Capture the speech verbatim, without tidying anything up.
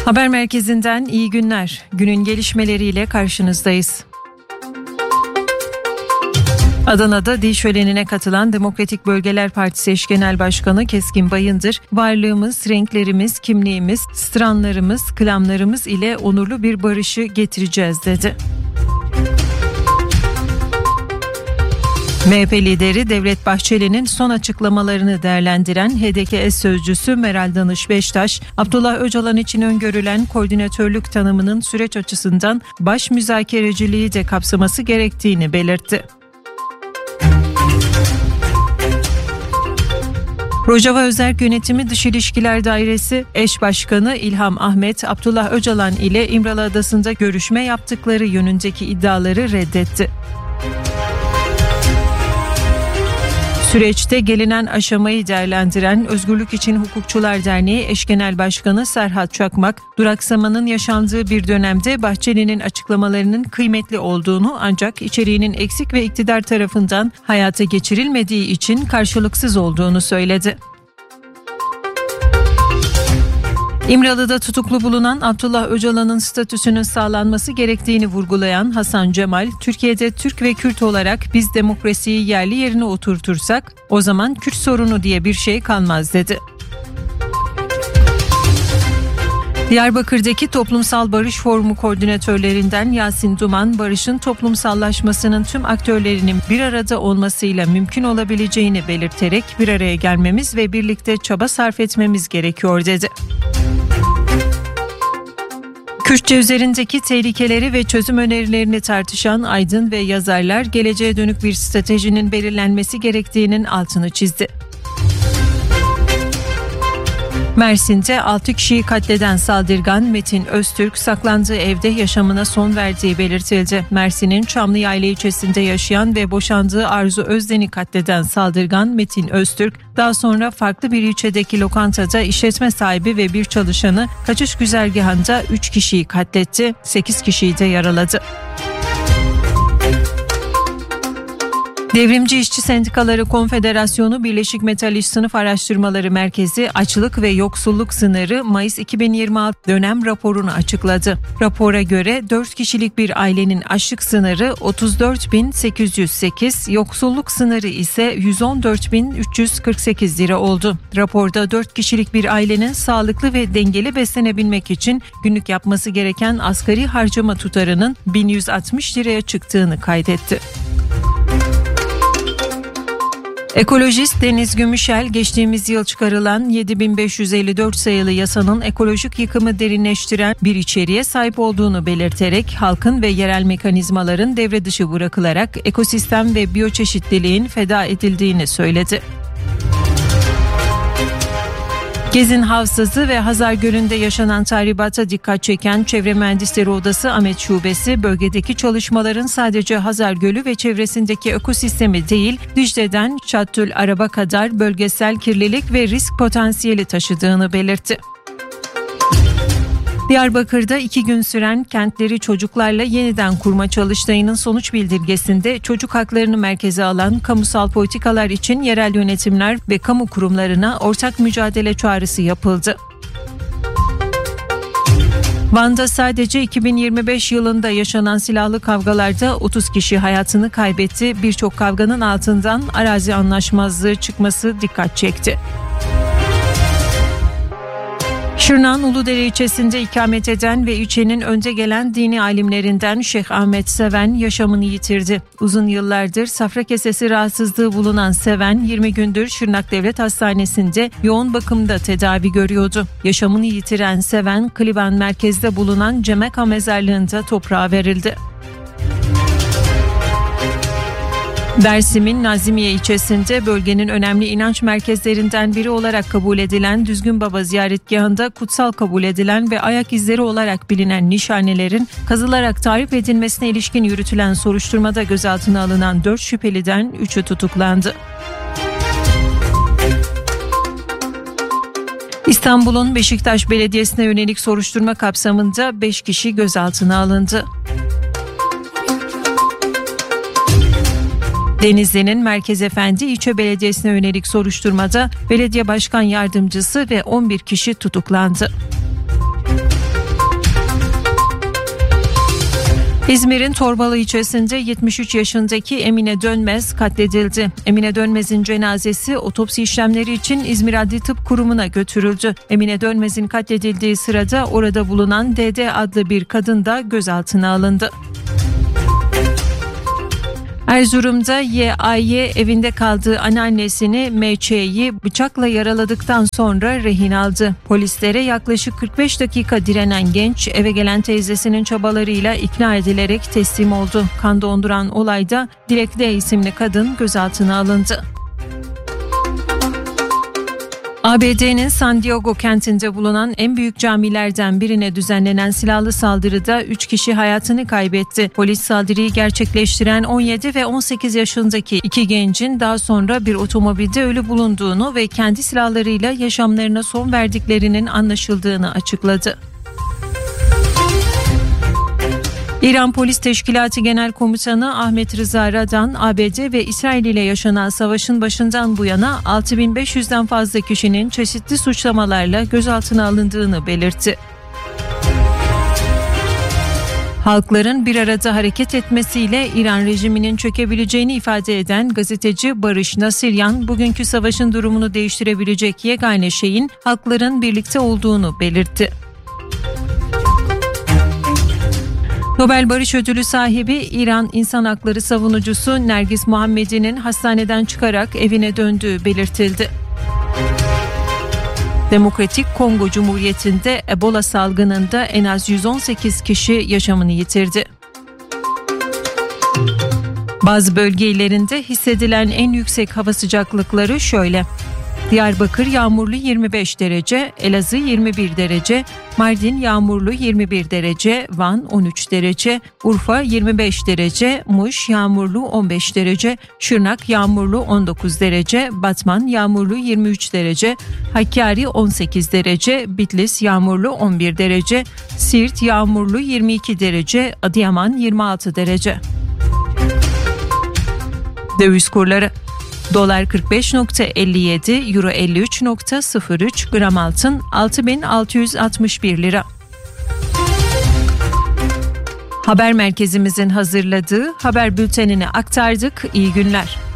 Haber merkezinden iyi günler. Günün gelişmeleriyle karşınızdayız. Adana'da dil şölenine katılan Demokratik Bölgeler Partisi Eş Genel Başkanı Keskin Bayındır, varlığımız, renklerimiz, kimliğimiz, stranlarımız, klamlarımız ile onurlu bir barışı getireceğiz dedi. M H P lideri Devlet Bahçeli'nin son açıklamalarını değerlendiren H D K eş sözcüsü Meral Danış Beştaş, Abdullah Öcalan için öngörülen koordinatörlük tanımının süreç açısından baş müzakereciliği de kapsaması gerektiğini belirtti. Rojava Özerk Yönetimi Dış İlişkiler Dairesi Eş Başkanı İlham Ahmet, Abdullah Öcalan ile İmralı Adası'nda görüşme yaptıkları yönündeki iddiaları reddetti. Süreçte gelinen aşamayı değerlendiren Özgürlük İçin Hukukçular Derneği Eş Genel Başkanı Serhat Çakmak, duraksamanın yaşandığı bir dönemde Bahçeli'nin açıklamalarının kıymetli olduğunu ancak içeriğinin eksik ve iktidar tarafından hayata geçirilmediği için karşılıksız olduğunu söyledi. İmralı'da tutuklu bulunan Abdullah Öcalan'ın statüsünün sağlanması gerektiğini vurgulayan Hasan Cemal, Türkiye'de Türk ve Kürt olarak biz demokrasiyi yerli yerine oturtursak o zaman Kürt sorunu diye bir şey kalmaz dedi. Diyarbakır'daki Toplumsal Barış Forumu koordinatörlerinden Yasin Duman, barışın toplumsallaşmasının tüm aktörlerinin bir arada olmasıyla mümkün olabileceğini belirterek bir araya gelmemiz ve birlikte çaba sarf etmemiz gerekiyor dedi. Kürtçe üzerindeki tehlikeleri ve çözüm önerilerini tartışan aydın ve yazarlar geleceğe dönük bir stratejinin belirlenmesi gerektiğinin altını çizdi. Mersin'de altı kişiyi katleden saldırgan Metin Öztürk saklandığı evde yaşamına son verdiği belirtildi. Mersin'in Çamlıyayla ilçesinde yaşayan ve boşandığı Arzu Özden'i katleden saldırgan Metin Öztürk daha sonra farklı bir ilçedeki lokantada işletme sahibi ve bir çalışanı kaçış güzergahında üç kişiyi katletti, sekiz kişiyi de yaraladı. Devrimci İşçi Sendikaları Konfederasyonu Birleşik Metal İş Sınıf Araştırmaları Merkezi açlık ve yoksulluk sınırı Mayıs iki bin yirmi altı dönem raporunu açıkladı. Rapora göre dört kişilik bir ailenin açlık sınırı otuz dört bin sekiz yüz sekiz, yoksulluk sınırı ise yüz on dört bin üç yüz kırk sekiz lira oldu. Raporda dört kişilik bir ailenin sağlıklı ve dengeli beslenebilmek için günlük yapması gereken asgari harcama tutarının bin yüz altmış liraya çıktığını kaydetti. Ekolojist Deniz Gümüşel, geçtiğimiz yıl çıkarılan yedi bin beş yüz elli dört sayılı yasanın ekolojik yıkımı derinleştiren bir içeriğe sahip olduğunu belirterek halkın ve yerel mekanizmaların devre dışı bırakılarak ekosistem ve biyoçeşitliliğin feda edildiğini söyledi. Gezin Havzası ve Hazar Gölü'nde yaşanan tahribata dikkat çeken Çevre Mühendisleri Odası Ahmet Şubesi, bölgedeki çalışmaların sadece Hazar Gölü ve çevresindeki ekosistemi değil, Dicle'den Çattül Arab'a kadar bölgesel kirlilik ve risk potansiyeli taşıdığını belirtti. Diyarbakır'da iki gün süren kentleri çocuklarla yeniden kurma çalıştayının sonuç bildirgesinde çocuk haklarını merkeze alan kamusal politikalar için yerel yönetimler ve kamu kurumlarına ortak mücadele çağrısı yapıldı. Van'da sadece iki bin yirmi beş yılında yaşanan silahlı kavgalarda otuz kişi hayatını kaybetti. Birçok kavganın altından arazi anlaşmazlığı çıkması dikkat çekti. Şırnak'ın Uludere ilçesinde ikamet eden ve ilçenin önde gelen dini alimlerinden Şeyh Ahmet Seven yaşamını yitirdi. Uzun yıllardır safra kesesi rahatsızlığı bulunan Seven yirmi gündür Şırnak Devlet Hastanesi'nde yoğun bakımda tedavi görüyordu. Yaşamını yitiren Seven, Kliban merkezde bulunan Cemeka mezarlığında toprağa verildi. Dersim'in Nazimiye ilçesinde bölgenin önemli inanç merkezlerinden biri olarak kabul edilen Düzgün Baba ziyaretgahında kutsal kabul edilen ve ayak izleri olarak bilinen nişanelerin kazılarak tarif edilmesine ilişkin yürütülen soruşturmada gözaltına alınan dört şüpheliden üçü tutuklandı. İstanbul'un Beşiktaş Belediyesi'ne yönelik soruşturma kapsamında beş kişi gözaltına alındı. Denizli'nin Merkez Efendi İlçe Belediyesi'ne yönelik soruşturmada belediye başkan yardımcısı ve on bir kişi tutuklandı. İzmir'in Torbalı ilçesinde yetmiş üç yaşındaki Emine Dönmez katledildi. Emine Dönmez'in cenazesi otopsi işlemleri için İzmir Adli Tıp Kurumu'na götürüldü. Emine Dönmez'in katledildiği sırada orada bulunan D D adlı bir kadın da gözaltına alındı. Erzurum'da Y A Y evinde kaldığı anneannesini M Ç'yi bıçakla yaraladıktan sonra rehin aldı. Polislere yaklaşık kırk beş dakika direnen genç eve gelen teyzesinin çabalarıyla ikna edilerek teslim oldu. Kan donduran olayda Dilek D isimli kadın gözaltına alındı. A B D'nin San Diego kentinde bulunan en büyük camilerden birine düzenlenen silahlı saldırıda üç kişi hayatını kaybetti. Polis saldırıyı gerçekleştiren on yedi ve on sekiz yaşındaki iki gencin daha sonra bir otomobilde ölü bulunduğunu ve kendi silahlarıyla yaşamlarına son verdiklerinin anlaşıldığını açıkladı. İran Polis Teşkilatı Genel Komutanı Ahmet Rıza Radan, A B D ve İsrail ile yaşanan savaşın başından bu yana altı bin beş yüzden fazla kişinin çeşitli suçlamalarla gözaltına alındığını belirtti. Halkların bir arada hareket etmesiyle İran rejiminin çökebileceğini ifade eden gazeteci Barış Nasiryan, bugünkü savaşın durumunu değiştirebilecek yegane şeyin halkların birlikte olduğunu belirtti. Nobel Barış Ödülü sahibi İran İnsan Hakları savunucusu Nergis Muhammedi'nin hastaneden çıkarak evine döndüğü belirtildi. Demokratik Kongo Cumhuriyeti'nde Ebola salgınında en az yüz on sekiz kişi yaşamını yitirdi. Bazı bölge illerinde hissedilen en yüksek hava sıcaklıkları şöyle: Diyarbakır yağmurlu yirmi beş derece, Elazığ yirmi bir derece, Mardin yağmurlu yirmi bir derece, Van on üç derece, Urfa yirmi beş derece, Muş yağmurlu on beş derece, Şırnak yağmurlu on dokuz derece, Batman yağmurlu yirmi üç derece, Hakkari on sekiz derece, Bitlis yağmurlu on bir derece, Siirt yağmurlu yirmi iki derece, Adıyaman yirmi altı derece. Döviz kurları: Dolar kırk beş virgül elli yedi, Euro elli üç virgül sıfır üç, gram altın altı bin altı yüz altmış bir lira. Haber merkezimizin hazırladığı haber bültenini aktardık. İyi günler.